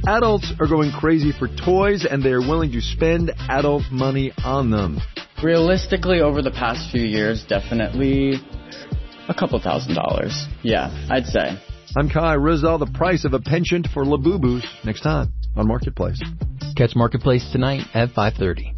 Adults are going crazy for toys, and they are willing to spend adult money on them. Realistically, over the past few years, definitely a couple $1,000s. Yeah, I'd say. I'm Kai Rizal. The price of a penchant for Labubus next time on Marketplace. Catch Marketplace tonight at 5:30.